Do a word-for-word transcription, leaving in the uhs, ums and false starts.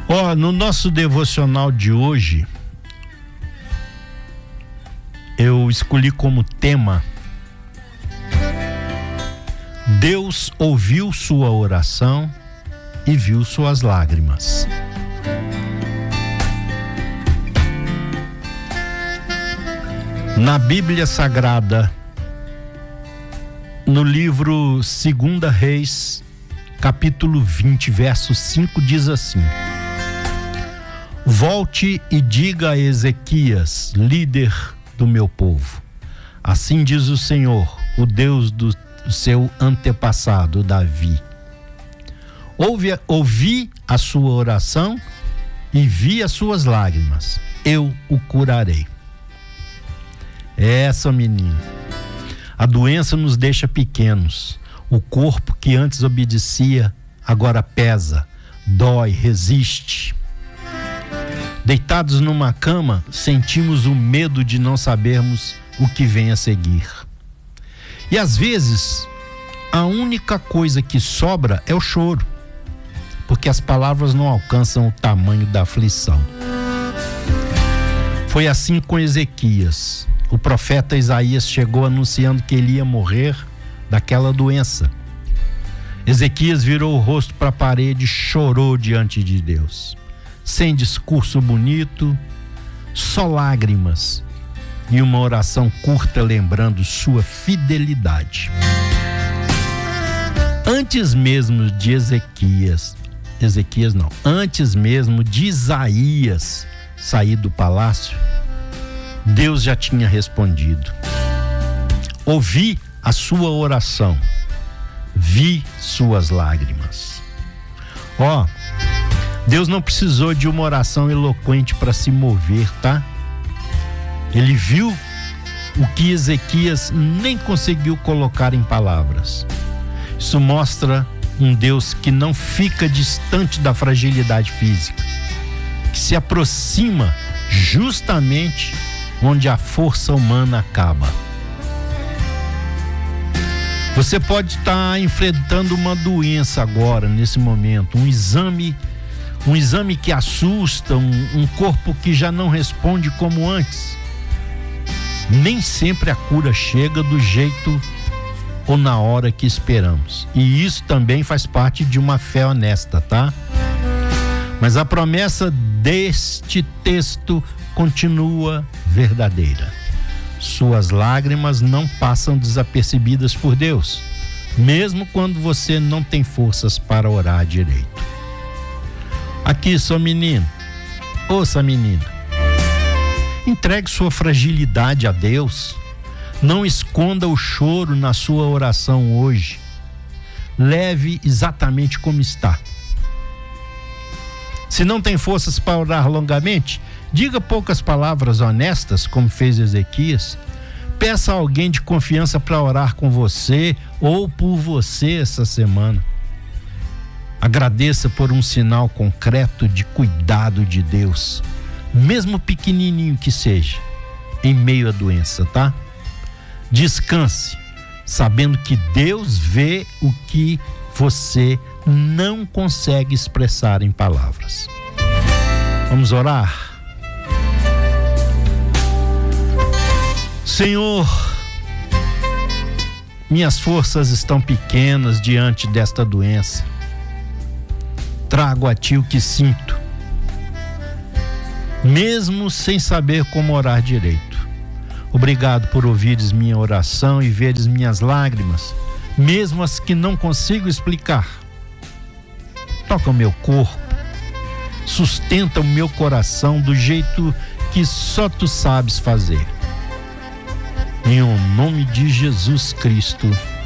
Ó, oh, no nosso devocional de hoje, eu escolhi como tema: Deus ouviu sua oração e viu suas lágrimas. Na Bíblia Sagrada, no livro Segunda Reis, capítulo vinte, verso cinco, diz assim: Volte e diga a Ezequias, líder do meu povo, assim diz o Senhor, o Deus do seu antepassado Davi. Ouve, ouvi a sua oração e vi as suas lágrimas, eu o curarei. Essa, menina, a doença nos deixa pequenos. O corpo que antes obedecia agora pesa, dói, resiste. Deitados numa cama, sentimos o medo de não sabermos o que vem a seguir. E às vezes, a única coisa que sobra é o choro, porque as palavras não alcançam o tamanho da aflição. Foi assim com Ezequias. O profeta Isaías chegou anunciando que ele ia morrer daquela doença. Ezequias virou o rosto para a parede e chorou diante de Deus. Sem discurso bonito, só lágrimas e uma oração curta lembrando sua fidelidade. Antes mesmo de Ezequias, Ezequias não, antes mesmo de Isaías sair do palácio, Deus já tinha respondido. Ouvi a sua oração, vi suas lágrimas. Ó, oh, Deus não precisou de uma oração eloquente para se mover, tá? Ele viu o que Ezequias nem conseguiu colocar em palavras. Isso mostra um Deus que não fica distante da fragilidade física, que se aproxima justamente onde a força humana acaba. Você pode estar enfrentando uma doença agora, nesse momento, um exame Um exame que assusta, um, um corpo que já não responde como antes. Nem sempre a cura chega do jeito ou na hora que esperamos. E isso também faz parte de uma fé honesta, tá? Mas a promessa deste texto continua verdadeira. Suas lágrimas não passam desapercebidas por Deus, mesmo quando você não tem forças para orar direito. Aqui, sou menino, ouça, menina, entregue sua fragilidade a Deus, não esconda o choro na sua oração hoje, leve exatamente como está. Se não tem forças para orar longamente, diga poucas palavras honestas, como fez Ezequias, peça a alguém de confiança para orar com você ou por você essa semana. Agradeça por um sinal concreto de cuidado de Deus, mesmo pequenininho que seja, em meio à doença, tá? Descanse, sabendo que Deus vê o que você não consegue expressar em palavras. Vamos orar? Senhor, minhas forças estão pequenas diante desta doença. Trago a Ti o que sinto, mesmo sem saber como orar direito. Obrigado por ouvires minha oração e veres minhas lágrimas, mesmo as que não consigo explicar. Toca o meu corpo, sustenta o meu coração do jeito que só Tu sabes fazer. Em nome de Jesus Cristo.